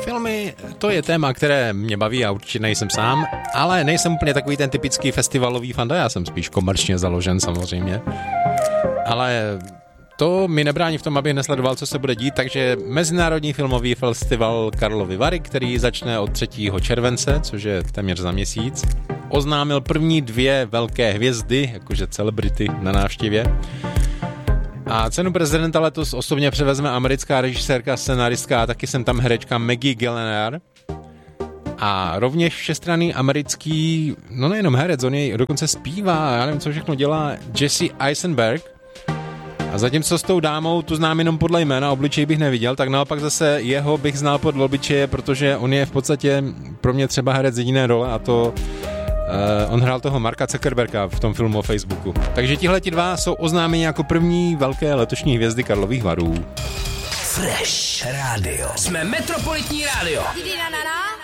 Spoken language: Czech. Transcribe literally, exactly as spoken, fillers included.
Filmy, to je téma, které mě baví a určitě nejsem sám, ale nejsem úplně takový ten typický festivalový fanda, já jsem spíš komerčně založen samozřejmě. Ale to mi nebrání v tom, abych nesledoval, co se bude dít, takže Mezinárodní filmový festival Karlovy Vary, který začne od třetího července, což je téměř za měsíc, oznámil první dvě velké hvězdy, jakože celebrity na návštěvě. A cenu prezidenta letos osobně převezme americká režisérka, scenaristka a taky jsem tam herečka Maggie Gyllenhaal. A rovněž všestranný americký, no nejenom herec, on jej dokonce zpívá, já nevím, co všechno dělá, Jesse Eisenberg. A zatímco s tou dámou tu znám jenom podle jména, obličej bych neviděl, tak naopak zase jeho bych znal podle obličeje, protože on je v podstatě pro mě třeba herec jediné role a to uh, on hrál toho Marka Zuckerberga v tom filmu o Facebooku. Takže tihleti dva jsou oznámeni jako první velké letošní hvězdy Karlových Varů. Fresh Radio. Jsme Metropolitní rádio.